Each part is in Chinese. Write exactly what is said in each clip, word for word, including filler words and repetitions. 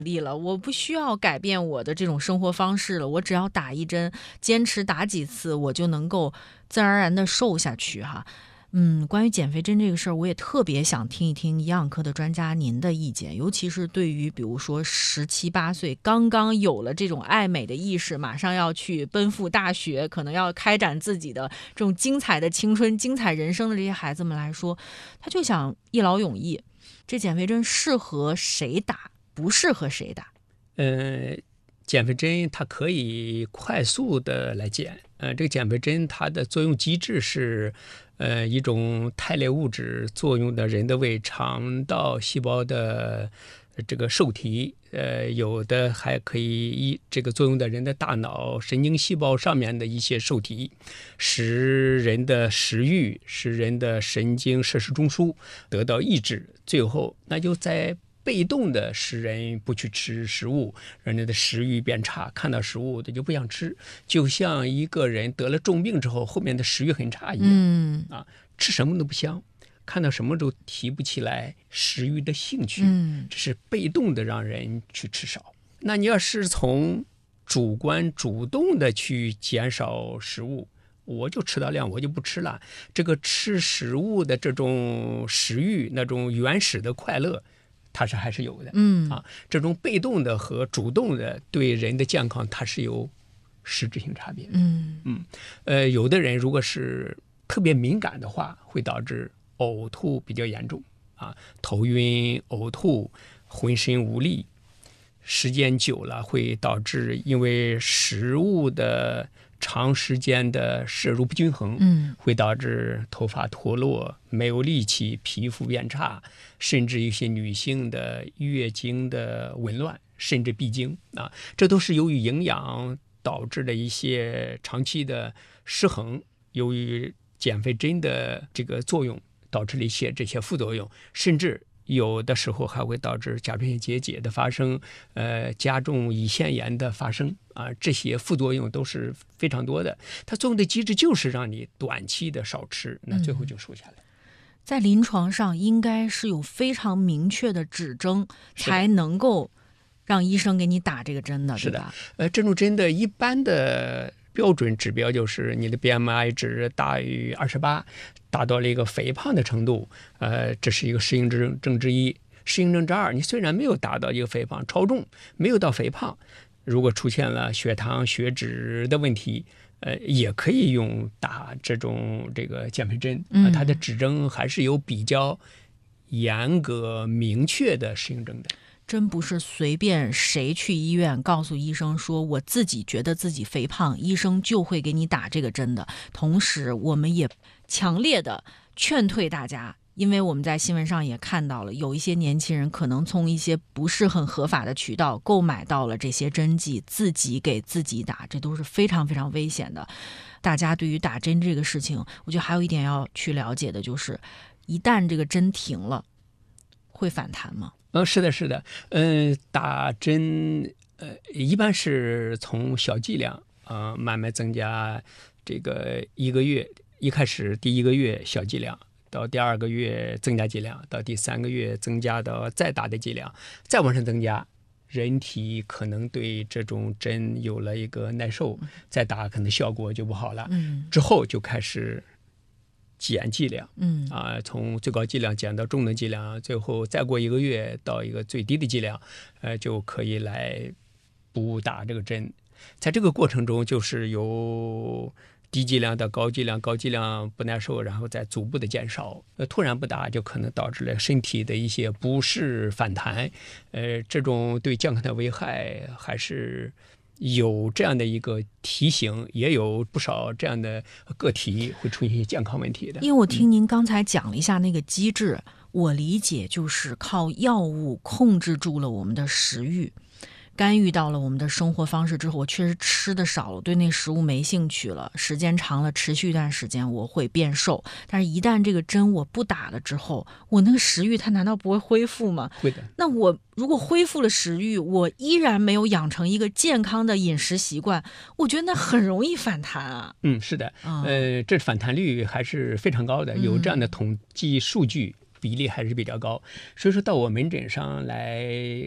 力了，我不需要改变我的这种生活方式了，我只要打一针，坚持打几次，我就能够自然而然的瘦下去哈。嗯，关于减肥针这个事儿，我也特别想听一听营养科的专家您的意见，尤其是对于比如说十七八岁刚刚有了这种爱美的意识，马上要去奔赴大学，可能要开展自己的这种精彩的青春、精彩人生的这些孩子们来说，他就想一劳永逸，这减肥针适合谁打，不适合谁打？ 呃，减肥针它可以快速的来减，呃，这个减肥针它的作用机制是，呃，一种肽类物质作用的人的胃肠道细胞的这个受体，呃，有的还可以一这个作用的人的大脑神经细胞上面的一些受体，使人的食欲、使人的神经摄食中枢得到抑制，最后那就在被动的使人不去吃食物，让人的食欲变差，看到食物他就不想吃，就像一个人得了重病之后，后面的食欲很差一样。 嗯啊，吃什么都不香，看到什么都提不起来食欲的兴趣， 嗯， 这是被动的让人去吃少。那你要是从主观主动的去减少食物，我就吃到量，我就不吃了。这个吃食物的这种食欲，那种原始的快乐，它是还是有的。 嗯啊，这种被动的和主动的对人的健康，它是有实质性差别的。 嗯嗯，呃，有的人如果是特别敏感的话，会导致呕吐比较严重啊，头晕、呕吐、浑身无力，时间久了会导致因为食物的长时间的摄入不均衡， 嗯， 会导致头发脱落、没有力气、皮肤变差，甚至一些女性的月经的紊乱，甚至闭经啊，这都是由于营养导致的一些长期的失衡，由于减肥针的这个作用导致了一些这些副作用，甚至有的时候还会导致甲状腺结节的发生，呃，加重胰腺炎的发生啊，这些副作用都是非常多的。它作用的机制就是让你短期的少吃，那最后就瘦下来。 嗯，在临床上应该是有非常明确的指征，才能够让医生给你打这个针的， 是的， 对吧？ 呃，这种针的一般的标准指标就是你的 B M I 值大于二十八，达到了一个肥胖的程度，呃，这是一个适应症症之一。适应症之二，你虽然没有达到一个肥胖，超重没有到肥胖，如果出现了血糖、血脂的问题，呃，也可以用打这种这个减肥针啊、呃，它的指征还是有比较严格明确的适应症的。 真不是随便谁去医院告诉医生说我自己觉得自己肥胖，医生就会给你打这个针的。同时我们也强烈的劝退大家，因为我们在新闻上也看到了，有一些年轻人可能从一些不是很合法的渠道购买到了这些针剂，自己给自己打，这都是非常非常危险的。大家对于打针这个事情，我觉得还有一点要去了解的就是，一旦这个针停了，会反弹吗？ 嗯，是的，是的，嗯、呃，打针，呃，一般是从小剂量，呃，慢慢增加，这个一个月，一开始第一个月小剂量，到第二个月增加剂量，到第三个月增加到再大的剂量，再往上增加，人体可能对这种针有了一个耐受，再打可能效果就不好了， 嗯， 之后就开始减剂量， 嗯啊，从最高剂量减到中等剂量，最后再过一个月到一个最低的剂量，呃，就可以来补打这个针。在这个过程中，就是由低剂量到高剂量，高剂量不耐受，然后再逐步的减少。呃，突然不打，就可能导致了身体的一些不适反弹，呃，这种对健康的危害还是有这样的一个提醒，也有不少这样的个体会出现健康问题的。 因为我听您刚才讲了一下那个机制，嗯、我理解就是靠药物控制住了我们的食欲，干预到了我们的生活方式之后，我确实吃的少了，对那食物没兴趣了，时间长了，持续一段时间我会变瘦。但是一旦这个针我不打了之后，我那个食欲它难道不会恢复吗？ 会的。 那我如果恢复了食欲，我依然没有养成一个健康的饮食习惯，我觉得那很容易反弹啊。 嗯，是的， 哦、 呃，这反弹率还是非常高的，有这样的统计数据，比例还是比较高。所以说到我门诊上来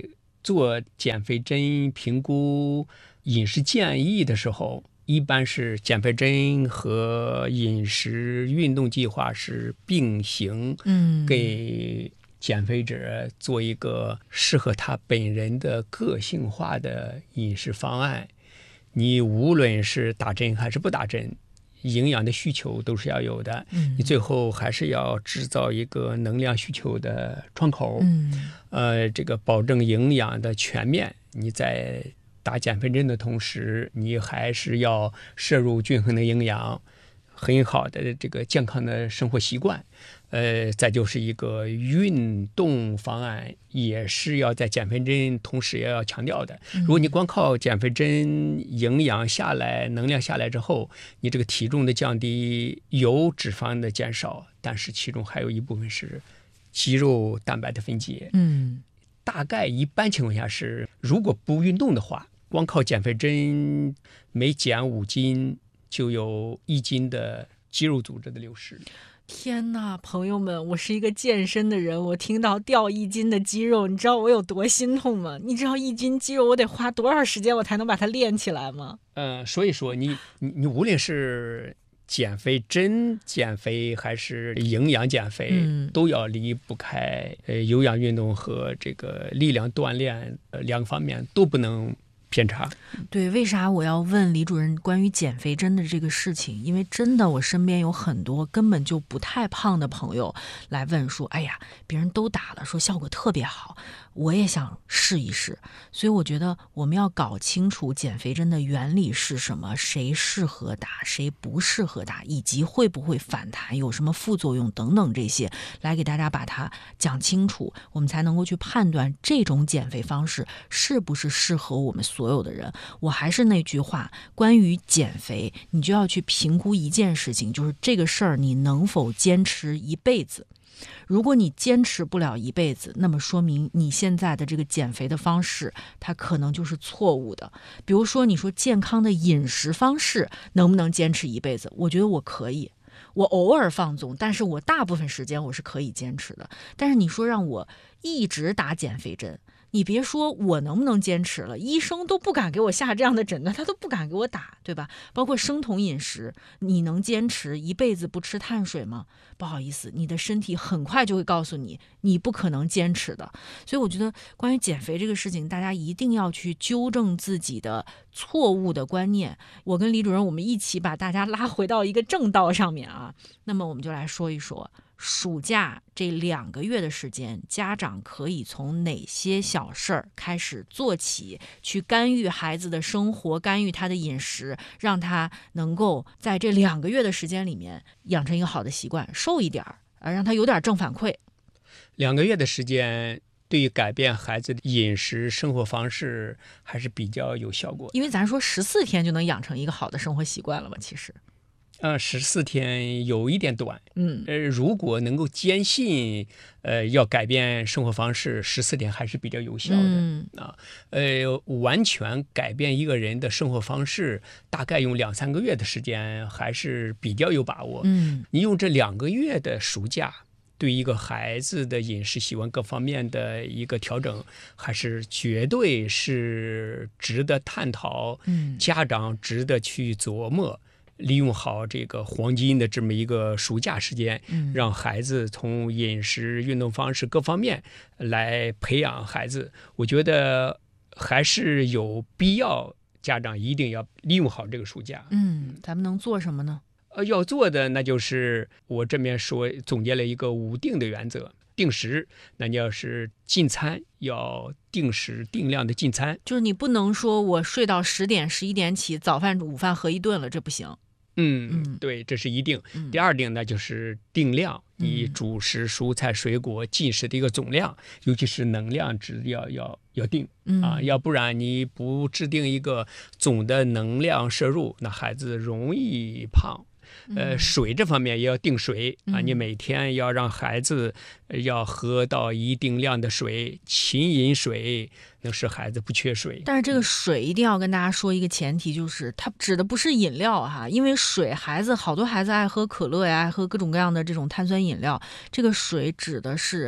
做减肥针评估饮食建议的时候，一般是减肥针和饮食运动计划是并行， 嗯， 给减肥者做一个适合他本人的个性化的饮食方案。你无论是打针还是不打针，营养的需求都是要有的， 嗯， 你最后还是要制造一个能量需求的窗口， 嗯， 呃，这个保证营养的全面。你在打减肥针的同时，你还是要摄入均衡的营养，很好的这个健康的生活习惯。呃，再就是一个运动方案，也是要在减肥针同时也要强调的。如果你光靠减肥针营养下来、能量下来之后，你这个体重的降低有脂肪的减少，但是其中还有一部分是肌肉蛋白的分解。 嗯， 大概一般情况下是，如果不运动的话，光靠减肥针每减五斤就有一斤的肌肉组织的流失。 天哪，朋友们，我是一个健身的人，我听到掉一斤的肌肉，你知道我有多心痛吗？你知道一斤肌肉我得花多少时间我才能把它练起来吗？ 嗯，所以说你你你无论是减肥针减肥还是营养减肥， 嗯， 都要离不开呃有氧运动和这个力量锻炼，呃两个方面都不能偏差。 对，为啥我要问李主任关于减肥针的这个事情？因为真的我身边有很多根本就不太胖的朋友来问说，哎呀，别人都打了，说效果特别好，我也想试一试。所以我觉得我们要搞清楚减肥针的原理是什么，谁适合打，谁不适合打，以及会不会反弹，有什么副作用等等，这些来给大家把它讲清楚，我们才能够去判断这种减肥方式是不是适合我们所有的人。我还是那句话，关于减肥，你就要去评估一件事情，就是这个事儿你能否坚持一辈子。如果你坚持不了一辈子，那么说明你现在的这个减肥的方式它可能就是错误的。比如说你说健康的饮食方式能不能坚持一辈子，我觉得我可以，我偶尔放纵，但是我大部分时间我是可以坚持的。但是你说让我一直打减肥针，你别说我能不能坚持了，医生都不敢给我下这样的诊断，他都不敢给我打，对吧？包括生酮饮食，你能坚持一辈子不吃碳水吗？不好意思，你的身体很快就会告诉你，你不可能坚持的。所以我觉得关于减肥这个事情，大家一定要去纠正自己的错误的观念。我跟李主任我们一起把大家拉回到一个正道上面啊。那么我们就来说一说暑假这两个月的时间，家长可以从哪些小事儿开始做起，去干预孩子的生活，干预他的饮食，让他能够在这两个月的时间里面养成一个好的习惯，瘦一点儿，呃，让他有点正反馈。 两个月的时间对于改变孩子的饮食生活方式还是比较有效果的， 因为咱说十四天就能养成一个好的生活习惯了嘛，其实。 呃，十四天有一点短， 嗯， 呃，如果能够坚信，呃，要改变生活方式，十四天还是比较有效的、 嗯、 啊。呃，完全改变一个人的生活方式，大概用两三个月的时间还是比较有把握。 嗯， 你用这两个月的暑假，对一个孩子的饮食习惯各方面的一个调整，还是绝对是值得探讨， 嗯， 家长值得去琢磨。利用好这个黄金的这么一个暑假时间， 嗯， 让孩子从饮食、运动方式各方面来培养孩子，我觉得还是有必要，家长一定要利用好这个暑假。 嗯，咱们能做什么呢？ 呃，要做的那就是我这边说总结了一个五定的原则。定时，那你要是进餐要定时定量的进餐， 就是你不能说我睡到十点十一点起，早饭午饭合一顿了，这不行。 嗯， 嗯对，这是一定。 嗯、 第二定呢，就是定量，你主食、蔬菜、水果进食的一个总量，尤其是能量值要要要定、 嗯、 啊，要不然你不制定一个总的能量摄入，那孩子容易胖。呃，水这方面也要定水啊，你每天要让孩子要喝到一定量的水，勤饮水，能使孩子不缺水。 但是这个水一定要跟大家说一个前提，就是它指的不是饮料哈，因为水孩子好多孩子爱喝可乐呀，爱喝各种各样的这种碳酸饮料，这个水指的是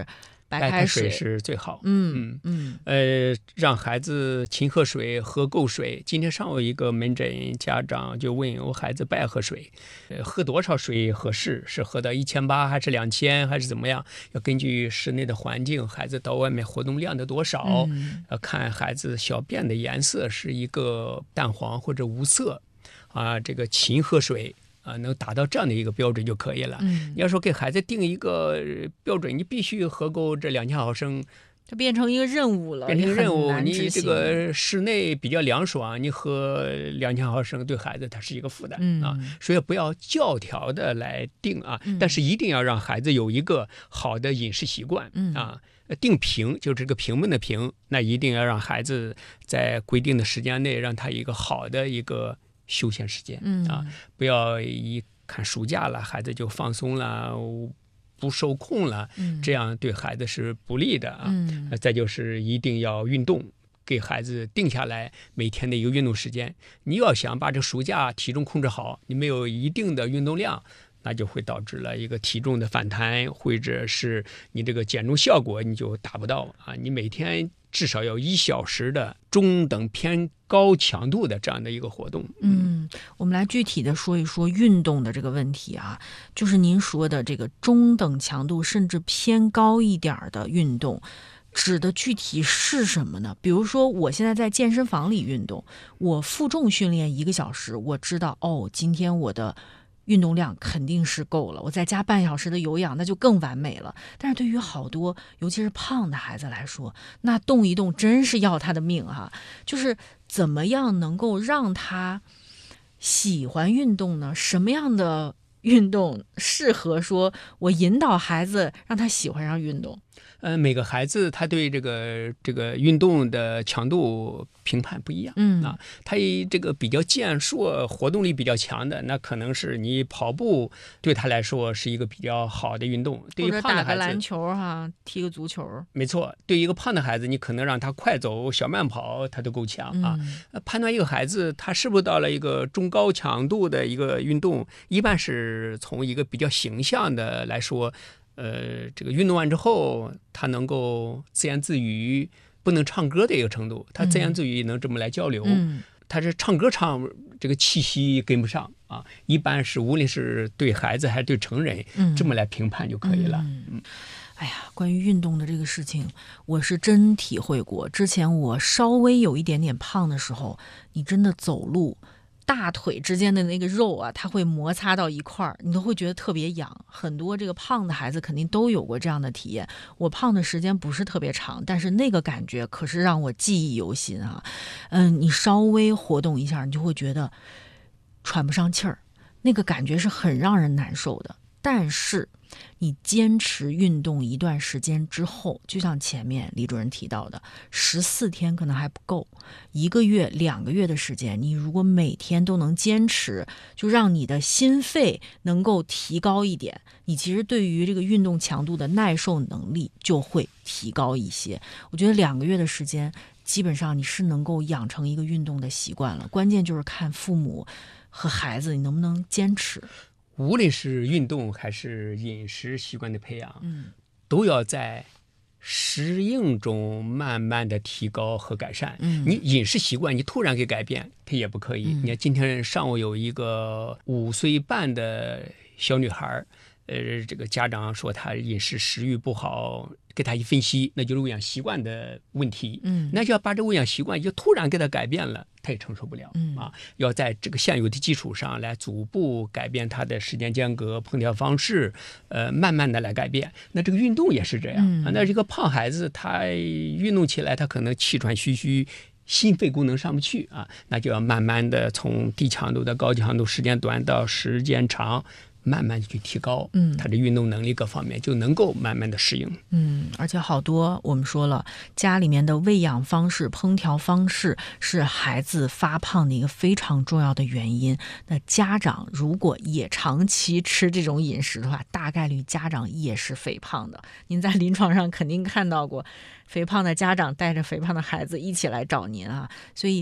白开水是最好。 嗯嗯呃，让孩子勤喝水，喝够水。今天上午一个门诊家长就问我孩子不爱喝水，呃，喝多少水合适？是喝到一千八还是两千还是怎么样？要根据室内的环境，孩子到外面活动量的多少， 嗯、 要看孩子小便的颜色是一个淡黄或者无色，啊，这个勤喝水。啊，能达到这样的一个标准就可以了。 嗯， 你要说给孩子定一个标准，你必须喝够这两千毫升， 它变成一个任务了， 变成任务。你这个个室内比较凉爽，你喝两千毫升对孩子它是一个负担、 嗯、 啊，所以不要教条的来定啊、 嗯， 但是一定要让孩子有一个好的饮食习惯、 嗯、 啊。定评就是这个评论的评，那一定要让孩子在规定的时间内，让他一个好的一个休闲时间、 嗯、 啊，不要一看暑假了，孩子就放松了，不受控了， 嗯、 这样对孩子是不利的啊。 嗯、 再就是一定要运动，给孩子定下来每天的一个运动时间。你要想把这暑假体重控制好，你没有一定的运动量，那就会导致了一个体重的反弹，或者是你这个减重效果你就达不到啊。你每天至少要一小时的中等偏高强度的这样的一个活动。 嗯，我们来具体的说一说运动的这个问题啊，就是您说的这个中等强度甚至偏高一点的运动，指的具体是什么呢？比如说我现在在健身房里运动，我负重训练一个小时，我知道哦，今天我的运动量肯定是够了，我再加半小时的有氧，那就更完美了。但是对于好多尤其是胖的孩子来说，那动一动真是要他的命啊！就是怎么样能够让他喜欢运动呢？什么样的运动适合说我引导孩子让他喜欢上运动？ 呃，每个孩子他对这个这个运动的强度评判不一样， 嗯啊，他这个比较健硕、活动力比较强的，那可能是你跑步对他来说是一个比较好的运动。对于胖的孩子， 或者打个篮球哈、啊，踢个足球， 没错。对于一个胖的孩子，你可能让他快走、小慢跑，他都够呛啊。 嗯、 判断一个孩子他是不是到了一个中高强度的一个运动，一般是从一个比较形象的来说。呃，这个运动完之后，他能够自言自语，不能唱歌的一个程度，他自言自语能这么来交流。 嗯、 他是唱歌唱这个气息跟不上啊，一般是无论是对孩子还是对成人， 嗯、 这么来评判就可以了。 嗯嗯哎呀，关于运动的这个事情，我是真体会过。之前我稍微有一点点胖的时候，你真的走路。大腿之间的那个肉啊，它会摩擦到一块儿，你都会觉得特别痒。很多这个胖的孩子肯定都有过这样的体验。我胖的时间不是特别长，但是那个感觉可是让我记忆犹新啊。嗯，你稍微活动一下，你就会觉得喘不上气儿，那个感觉是很让人难受的。但是你坚持运动一段时间之后，就像前面李主任提到的，十四天可能还不够，一个月两个月的时间，你如果每天都能坚持，就让你的心肺能够提高一点，你其实对于这个运动强度的耐受能力就会提高一些。我觉得两个月的时间基本上你是能够养成一个运动的习惯了，关键就是看父母和孩子你能不能坚持。 无论是运动还是饮食习惯的培养， 嗯， 都要在适应中慢慢的提高和改善。 嗯， 你饮食习惯你突然给改变，它也不可以。 嗯、 你看今天上午有一个五岁半的小女孩，呃，这个家长说她饮食食欲不好，给她一分析，那就是喂养习惯的问题。 嗯， 那就要把这喂养习惯就突然给她改变了。他也承受不了、 嗯、 啊！要在这个现有的基础上来逐步改变他的时间间隔、烹调方式，呃，慢慢的来改变。那这个运动也是这样、 嗯、 啊。那这个胖孩子他运动起来，他可能气喘吁吁，心肺功能上不去啊，那就要慢慢的从低强度到高强度，时间短到时间长。慢慢去提高， 嗯， 他的运动能力各方面就能够慢慢的适应。 嗯，而且好多我们说了，家里面的喂养方式、烹调方式是孩子发胖的一个非常重要的原因。那家长如果也长期吃这种饮食的话，大概率家长也是肥胖的。您在临床上肯定看到过，肥胖的家长带着肥胖的孩子一起来找您啊，所以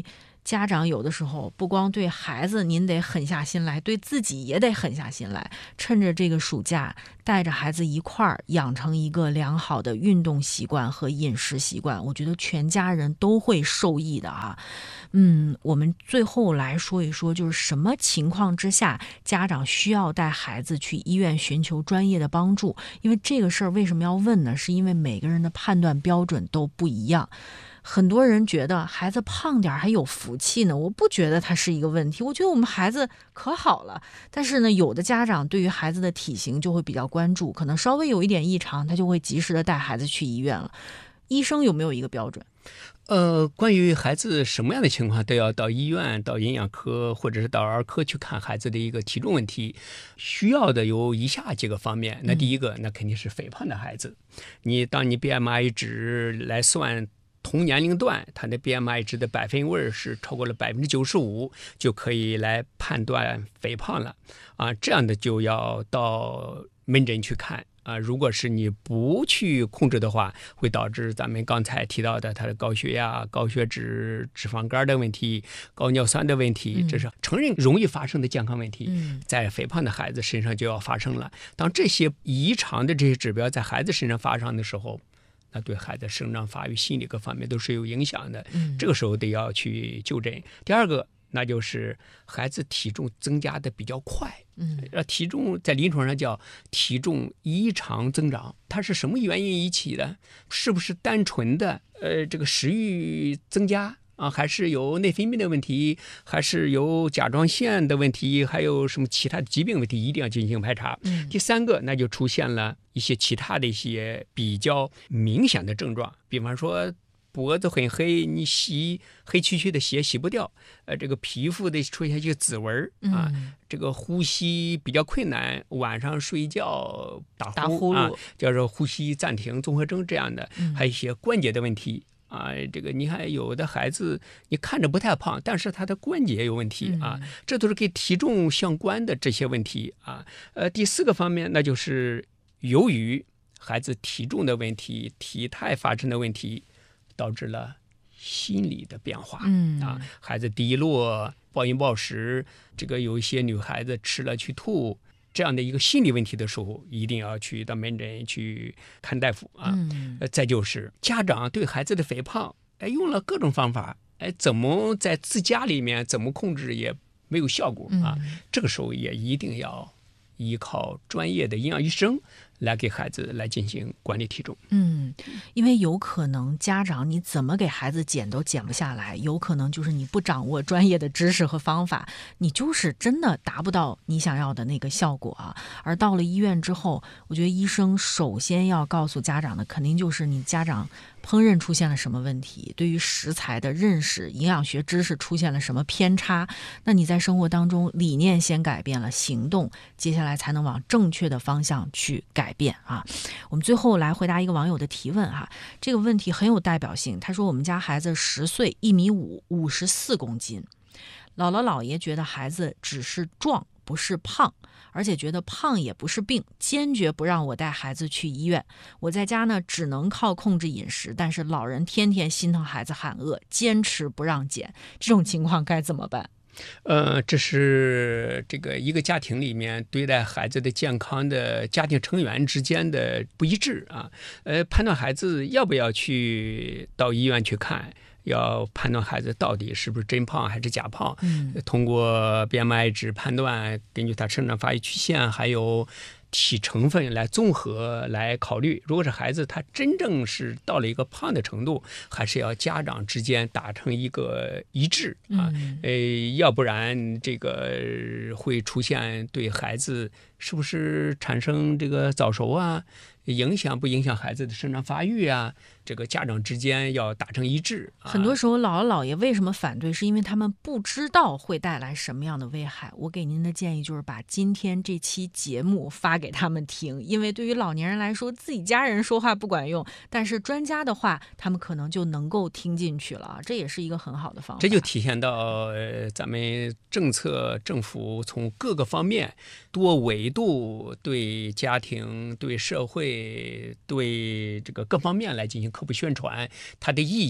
家长有的时候不光对孩子您得狠下心来，对自己也得狠下心来，趁着这个暑假带着孩子一块儿养成一个良好的运动习惯和饮食习惯，我觉得全家人都会受益的啊。嗯，我们最后来说一说，就是什么情况之下家长需要带孩子去医院寻求专业的帮助。因为这个事儿为什么要问呢？是因为每个人的判断标准都不一样。很多人觉得孩子胖点还有福气呢，我不觉得它是一个问题，我觉得我们孩子可好了。但是呢，有的家长对于孩子的体型就会比较关注，可能稍微有一点异常，他就会及时的带孩子去医院了。医生有没有一个标准？ 呃，关于孩子什么样的情况都要到医院、到营养科或者是到儿科去看孩子的一个体重问题，需要的有以下几个方面。那第一个，那肯定是肥胖的孩子，你当你 B M I 值来算。同年龄段，他的 B M I 值的百分位是超过了百分之九十五，就可以来判断肥胖了啊。这样的就要到门诊去看啊。如果是你不去控制的话，会导致咱们刚才提到的他的高血压、高血脂、脂肪肝的问题、高尿酸的问题，这是成人容易发生的健康问题，在肥胖的孩子身上就要发生了。当这些异常的这些指标在孩子身上发生的时候，那对孩子生长发育、心理各方面都是有影响的，这个时候得要去纠正。第二个，那就是孩子体重增加的比较快，嗯，体重在临床上叫体重异常增长，它是什么原因引起的？是不是单纯的呃这个食欲增加？啊，还是有内分泌的问题，还是有甲状腺的问题，还有什么其他的疾病问题，一定要进行排查。嗯、第三个，那就出现了一些其他的一些比较明显的症状，比方说脖子很黑，你洗黑黢黢的鞋洗不掉，呃，这个皮肤的出现一些紫纹啊，嗯、这个呼吸比较困难，晚上睡觉打呼, 打呼噜、 啊，叫做呼吸暂停综合征这样的，嗯、还有一些关节的问题。啊，这个你看，有的孩子你看着不太胖，但是他的关节有问题啊，这都是跟体重相关的这些问题啊。呃，第四个方面，那就是由于孩子体重的问题、体态发生的问题，导致了心理的变化。嗯啊，孩子低落、暴饮暴食，这个有一些女孩子吃了去吐。这样的一个心理问题的时候，一定要去到门诊去看大夫啊。嗯、再就是家长对孩子的肥胖，哎，用了各种方法，哎，怎么在自家里面怎么控制也没有效果啊。嗯、这个时候也一定要依靠专业的营养医生来给孩子来进行管理体重。 嗯，因为有可能家长你怎么给孩子减都减不下来，有可能就是你不掌握专业的知识和方法，你就是真的达不到你想要的那个效果啊。而到了医院之后，我觉得医生首先要告诉家长的，肯定就是你家长烹饪出现了什么问题，对于食材的认识、营养学知识出现了什么偏差，那你在生活当中理念先改变了，行动接下来才能往正确的方向去改变啊。我们最后来回答一个网友的提问哈，这个问题很有代表性。他说我们家孩子十岁，一米五，五十四公斤，姥姥姥爷觉得孩子只是壮不是胖，而且觉得胖也不是病，坚决不让我带孩子去医院。我在家呢只能靠控制饮食，但是老人天天心疼孩子喊饿，坚持不让减，这种情况该怎么办？ 呃，这是这个一个家庭里面对待孩子的健康的家庭成员之间的不一致啊。呃，判断孩子要不要去到医院去看，要判断孩子到底是不是真胖还是假胖。嗯，通过 B M I 值判断，根据他生长发育曲线还有体成分来综合来考虑。如果是孩子他真正是到了一个胖的程度，还是要家长之间达成一个一致啊，嗯、呃，要不然这个会出现对孩子是不是产生这个早熟啊，影响不影响孩子的生长发育啊？这个家长之间要达成一致。啊、 很多时候姥姥姥爷为什么反对，是因为他们不知道会带来什么样的危害。我给您的建议就是把今天这期节目发给他们听，因为对于老年人来说，自己家人说话不管用，但是专家的话他们可能就能够听进去了，这也是一个很好的方法。 这就体现到、呃、咱们政策政府从各个方面多维度对家庭、对社会、对这个各方面来进行科普宣传，它的意义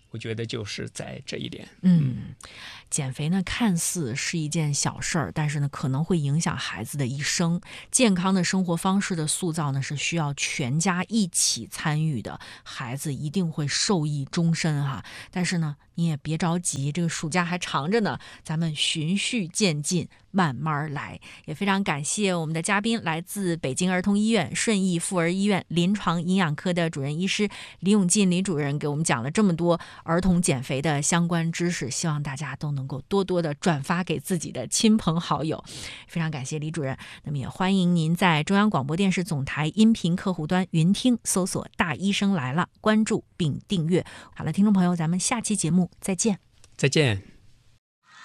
我觉得就是在这一点。 嗯，减肥呢看似是一件小事儿，但是呢可能会影响孩子的一生。健康的生活方式的塑造呢是需要全家一起参与的，孩子一定会受益终身哈。但是呢你也别着急，这个暑假还长着呢，咱们循序渐进，慢慢来。也非常感谢我们的嘉宾，来自北京儿童医院顺义妇儿医院临床营养科的主任医师李永进李主任，给我们讲了这么多儿童减肥的相关知识，希望大家都能够多多的转发给自己的亲朋好友。非常感谢李主任。那么也欢迎您在中央广播电视总台音频客户端云听搜索大医生来了，关注并订阅。好了，听众朋友，咱们下期节目再见。 再见。